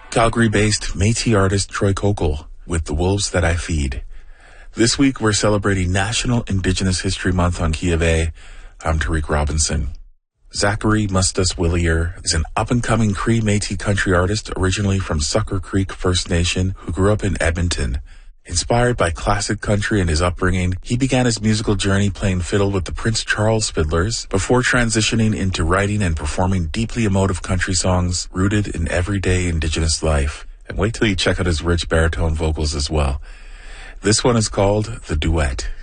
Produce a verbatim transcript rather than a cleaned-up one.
Calgary-based Métis artist Troy Kokol with The Wolves That I Feed. This week, we're celebrating National Indigenous History Month on Key of A. I'm Tariq Robinson. Zachary Mustas Willier is an up-and-coming Cree Métis country artist originally from Sucker Creek First Nation who grew up in Edmonton. Inspired by classic country and his upbringing, he began his musical journey playing fiddle with the Prince Charles Fiddlers before transitioning into writing and performing deeply emotive country songs rooted in everyday Indigenous life. And wait till you check out his rich baritone vocals as well. This one is called The Duet.